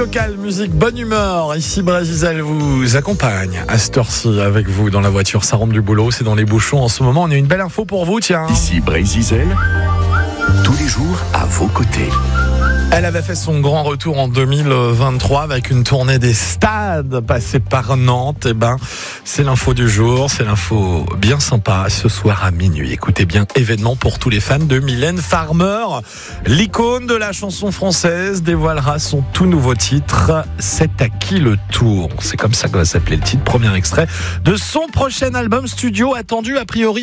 locale, musique, bonne humeur. Ici, Brésil vous accompagne à cette heure-ci avec vous dans la voiture. Ça rentre du boulot, c'est dans les bouchons en ce moment. On a une belle info pour vous, tiens. Ici Brésil, tous les jours à vos côtés. Elle avait fait son grand retour en 2023 avec une tournée des stades passée par Nantes. C'est l'info du jour, c'est l'info bien sympa ce soir à minuit. Écoutez bien, événement pour tous les fans de Mylène Farmer. L'icône de la chanson française dévoilera son tout nouveau titre, C'est à qui le tour. C'est comme ça que va s'appeler le titre, premier extrait de son prochain album studio attendu a priori